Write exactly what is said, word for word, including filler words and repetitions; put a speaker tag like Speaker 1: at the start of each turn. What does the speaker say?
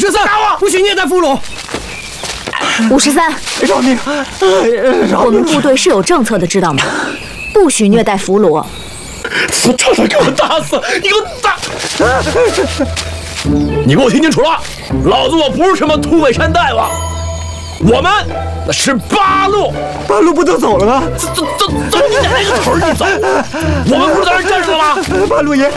Speaker 1: 十三，不许虐待俘虏。
Speaker 2: 五十三，
Speaker 3: 饶命！饶命！
Speaker 2: 我们部队是有政策的，知道吗？不许虐待俘虏。
Speaker 1: 差点给我打死！你给我打！你给我听清楚了，老子我不是什么土匪山大王，我们那是八路。
Speaker 3: 八路不都走了吗？
Speaker 1: 走走走走！你哪个头你走？我们不是在这站着了吗？
Speaker 3: 八路爷，